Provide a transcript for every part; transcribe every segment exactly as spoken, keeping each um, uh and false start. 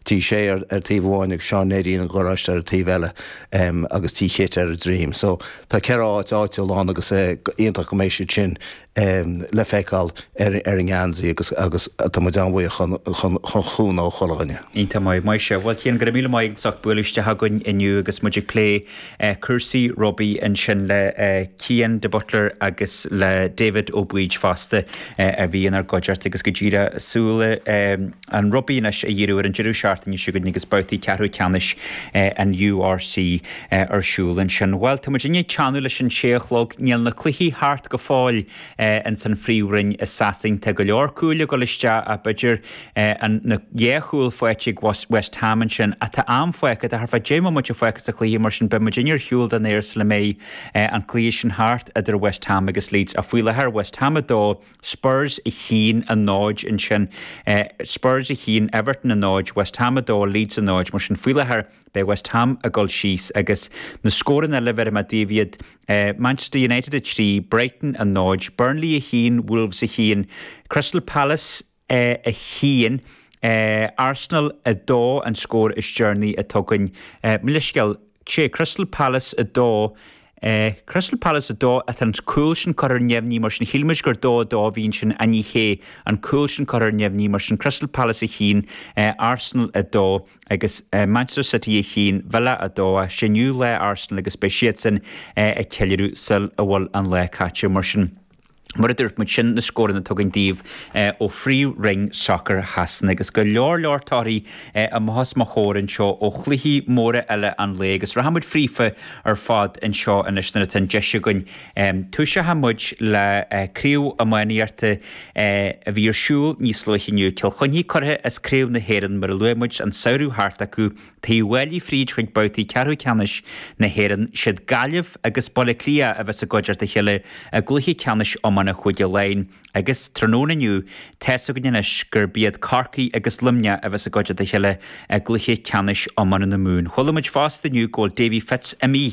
tí sé ar tíomháinnig Seán Néirín an gráiste ar tíhile agus tí chéit ar a dream. So tá ceá áitiil lán agus é ionach go mééis sin le féáil ar an gceansaí agus agus tá anmha chun chuún ó cholaghine. Ínta mai mai se bhil chéan go míle maiid soach buiste hagann inniu agus muidir lé Cursaí Robbie an sin le Cian de Butler agus le David Ó Buid Fásta a bhí ar goideart agus go ddíra súla an Robbie is a dhéú ar an Jeú seaartain í siúgan agus bautaí cearú ceannis an U R C arsúlan sin. Well tá muidir teanú leis an séachlog níl na cluichí háart go fáil an san fríúrin is sasing te go leor cúla go leiste a beidir an na dhéchúil foiitigh West Ham sin a tá am foiicad a thfa déime muid foiicas a clí mar sin be muidir hiúil den éir le mé an clí sin háart idir West Ham agus Leeds a fuiile ar West Ham dó Spurs i chin a náid in sin Spurs i chin Everton a náid West Ham dó Leeds a náid mar sin fuiile ar be West Ham a gol síos agus na scóran a lever a David Manchester United a trí Brighton a náid Burnley a chin Wolves a chin Crystal Palace a chin Uh, Arsenal a dó an scór is journey a tugann uh, Milisgeal sé Crystal Palace a dó uh, Crystal Palace a dó a an cool sin choir neamhní mar sin hilmis gur dó dó bhín sin aní ché an cool sin choir neamhní mar sin Crystal Palace a chin uh, Arsenal a dó agus uh, Manchester City a chin Villa a dó a sinniu le Arsenal agus be siad sin uh, a ceilirú sil a bhfuil an le catú mar sin. Mar a dúirt mu sin na scóran na tugann díomh ó free ring soccer hasan agus go leor leortáirí a mohas má chórann seo ó chluichí móra eile an lé agus ra hamuid frífa ar fad an seo in isna tan deise gon túise hamuid le críú a maiíarta a bhí arsúil níos luithiniu ceil chuní chutha is críú na héan mar a luimiid an saoú háart acu taí bhhailí fríd chuid bautaí cearú ceannis na héan siad gaileh agus bolla clia a bheits a goideart a cheile a gluichí ceannis ó na chuide lein agus trónaniu tesagannis gur bíad carcaí agus lumne a bheits a goide a cheile a gluché ceannis ó man na mún. Cholamuid fásta nniu ggóil Davy Fitz a mí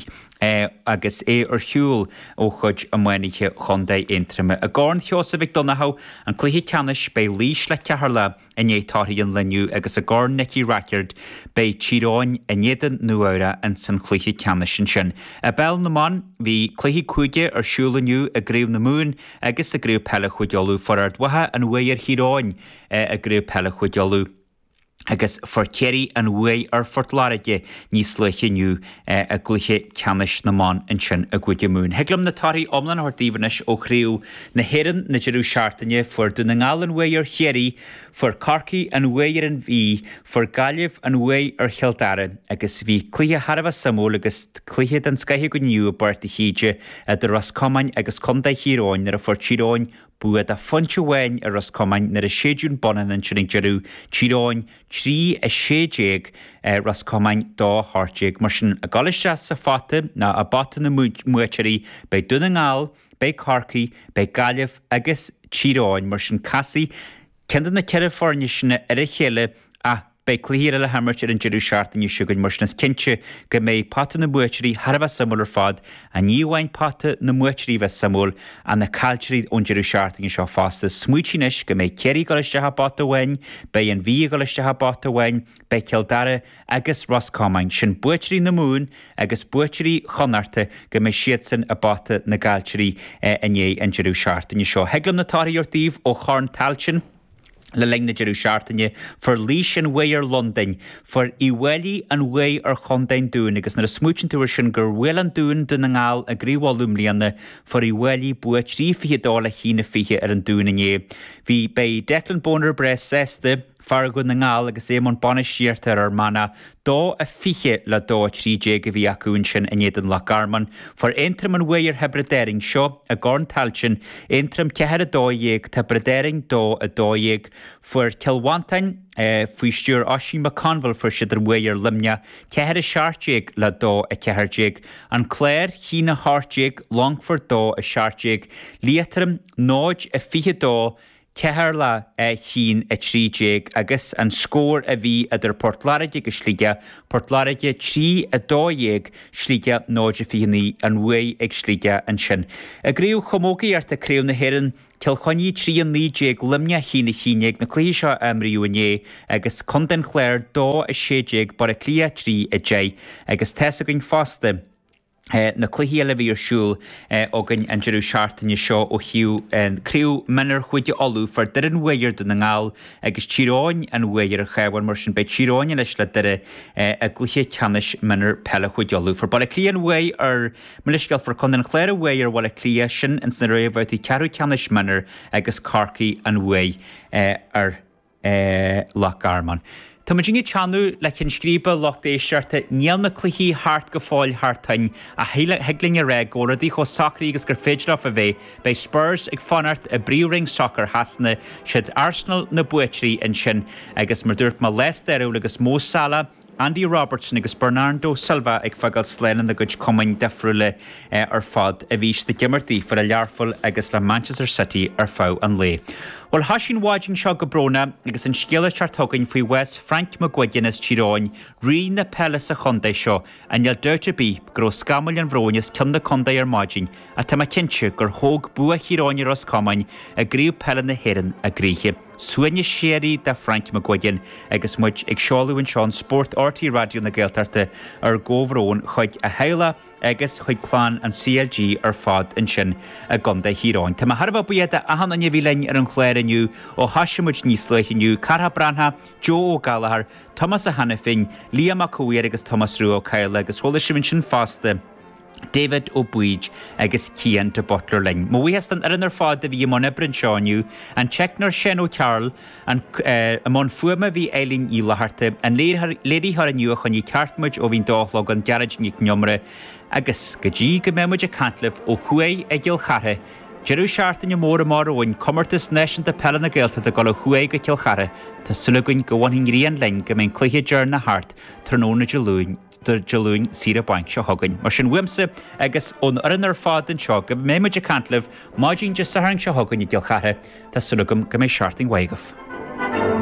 agus é ar hiúil ó chuid a muineiche chundaid intrame. A gáin theosa bhíh donnath an cluiche ceannis bei lís le ceharla a nétáirí an leniu agus a gáin Nicky Rackard bei tíráin a néan nuáire an san cluiche ceannis sin. A bell na man bhí cluiche cuaige ar siúlaniu a gréibh na mún agus a gréibh pelle chuideolú forard wathe an bhuiir híráin a gréibh pelle chuideolú. agus forcéirí an bhuaí ar fortláide níos leithiniu a gluiche ceannis na man in sin a gcuide mún. Heglam na tarí omlan hortíhanis ó chríú na héan na Jeú seaartaine for duna ngálan bhuaí ar chéirí, for carcaí an bhuair an bhí, for gaileh an bhuaí ar cheildaran, agus bhí cluiche Harbh samó agus cluiche an scaithe go nniu bart a chiide a de Roscomain agus condaid híráin ar a for tíráin buad a fonse bhain a Roscomain nar a séún bonan an sinnig Jeú tíráin trí a sééig Roscomain dá háirteig mar sin a galiste sa fata na a batan na muitirí bei duna ngáil, bei carcaí, bei gaileh agus tíráin mar sin casaí cean na ceir fáne sinna ar a chéile a bei cluíire le hamartir an Jeú seaartainniu siúgann mar sin cinse go méid pata na muitirí Harbh samó ar fad a níomhhain pata na muitirí bheith samó a na caltirí ón Jeú seaartainniu seo fásta smuitinis go méid ceirí goiste habata bhain, bei an bhí goiste habata bhain, bei ceildara agus Roscomain sin buitirí na mún agus buitirí chonarta go méid siad san a bata na galtirí a né an Jeú seaartainniu seo. Heglam na taí ortíomh ó Charn Talchin le lein na Jeú seaartainne for lís an bhuaí ar London, for i bhfuilí an bhuaí ar chondain dún agus nar a smúitin túir sin gur bhfuil an dún duna ngáil a gríomhálúm líana for i bhfuilí buat trí fiche dála hína fiche ar an dún inné. Bhí bei Declan Bonner bre sésta fargún na ngáil agus é man banna siartar ar mana dó a fiche le dó tríé go bhí acuún sin a néan le garman for intram an bhuair hebredéing seo a Garn Talchin intram ceir a dóhéag tá bredéing dó a dóhéag for ceilhaantain faoi stúr Oisín McConville for siidir bhuair limne ceir a seaartéig le dó a ceirtéig an Claire hína háirtéig Longford dó a seaartéig líatram náid a fiche dó Cehar le hín a tríéig agus an scór a bhí idir Portlaide go slíige, Portlaide trí a dóéig slíige náide fií an bhui ag slíige an sin. A gríú chomógaí ar a créú na héan Cilchoní trí an níéig limne hína híineag na clí seo amríúné agus condan chléir dó a sééig bar a clia trí a dé agus tesagann fásta. Uh, na cluhí le bhí arsúil ógan an jeú seaartainine seo ó hiú críú minar chuide olú far dir an bhuiir do na ngáil agus tíráin an bhuiir a chehain mar sin be tíráin leis le dire a gluché teanis minar pelle chuide olú. For bal clían bhui ar muisceil for chun an chléir bhuiir bhil a clia sin in sna réh bhhaid í ceú teanis minar agus carcaí an bhui ar lech Arman. Tá muidir teanú le cin scríba locht éisiirta níl na cluí háart go fáil hátain a heagling a ré góradí cho sacraí agus gur féidir a bheith bei Spurs ag fanart a bríúring soccer hasna siad Arsenal na buitrí in sin agus mar dúirt má Leicester agus Mo Salah, Andy Robertson agus Bernardo Silva ag fagal sléan na goid coming defriúile ar fad a bhís de gimmartí for a learfol agus le Manchester City ar fá an lé. Well, hasín wáiding seo go brona agus an scéile tearttógainn faoi West Frank McGuigan is tíráin rí na pelle sa chundé seo a neal dúirte bí gro scamáil an bhróin is cin na chundé ar máiding a tá cinse gur thóg bua chiráin ros comáin a gríomh pelle na héan a gríe. Suine séirí de Frank McGuigan agus muid ag seáúin seán Sport R T Radio na Gaeltachta ar ggóhrón chuid a heile agus chuid chláán an C L G ar fad in sin a gunda híráin. Tá Harbh buad a hanna bhílein ar an chléir aniu ó hasisimuid níos leithiniu Carha Brantha, Joe O'Gallagher, Thomas a Hannafin, Liam McCuair agus Thomas Rú O'Kyle agus thola sin sin fásta David O'Buige agus Cian de Butler Ling. Mo bhuias an ar fád a bhí mna brinseániu an checknar sin ó Carl an amón fuama bhí Eileen Ílaharte an léirí har aniu a chuní ceartmuid ó bhín dálog an garage ní neomre agus go dtí go mémuid a cantlih ó chué ag gil charre. Jeú seaartainine mór mar óin commartas neisian de pelle na Gaelta a go chué go cilcharre tá sulagainn go bhain ríon ling go mén cluiche dear na hart tróna de lúin der Jalún síra baink seo hagainn. Mar sin wimsa agus ón aran ar fád an seo go méimeid a cantlih máidín de sahang seo hagainn I gilchathe tá sulagam go mé seaarting waigah.